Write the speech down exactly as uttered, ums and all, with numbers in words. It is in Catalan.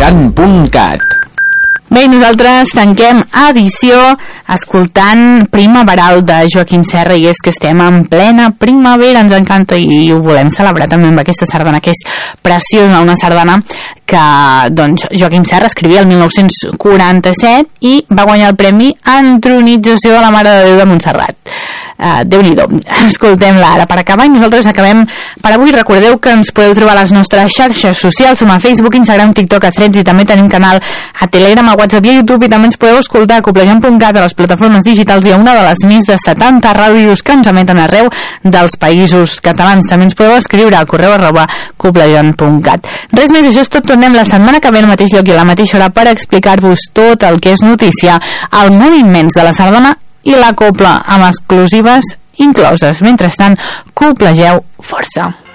coplejon punt cat. Bé, nosaltres tanquem edició escoltant Primaveral de Joaquim Serra, i és que estem en plena primavera, ens encanta i ho volem celebrar també amb aquesta sardana que és preciosa, una sardana que doncs, Joaquim Serra escrivia el mil nou-cents quaranta-set i va guanyar el Premi Entronització de la Mare de Déu de Montserrat. Uh, Déu-n'hi-do, escoltem-la ara per acabar i nosaltres acabem per avui. Recordeu que ens podeu trobar a les nostres xarxes socials, som a Facebook, Instagram, TikTok, a Threads, i també tenim canal a Telegram, a WhatsApp i a YouTube, i també ens podeu escoltar a coplejon punt cat, a les plataformes digitals i a una de les més de setanta ràdios que ens emeten arreu dels països catalans. També ens podeu escriure al correu arroba coplejon punt cat. Res més, això és tot. Tornem la setmana que ve al mateix lloc i a la mateixa hora per explicar-vos tot el que és notícia al món immens de la sardana i la copla, amb exclusives incloses. Mentrestant, coplegeu força.